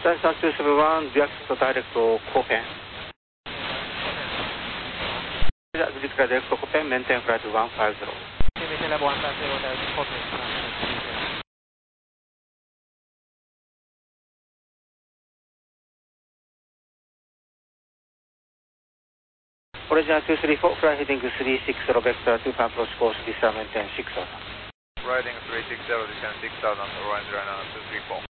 3271, react to direct to Copen. Declare direct to Copen, maintain flight 150. Maintain level 150, direct Copen. Original 234, fly heading 360, vector 2 approach course, descend maintain 6000. Riding 360, descend 6000, Orange Runner 234.